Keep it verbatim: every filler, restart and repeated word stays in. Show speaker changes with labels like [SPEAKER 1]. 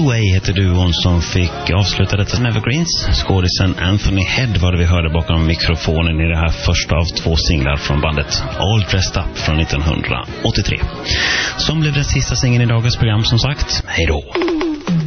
[SPEAKER 1] Way heter duon som fick avsluta detta som Evergreens. Skådisen Anthony Head var det vi hörde bakom mikrofonen i det här första av två singlar från bandet All Dressed Up från nittonhundraåttiotre. Som blev den sista singeln i dagens program som sagt. Hej då!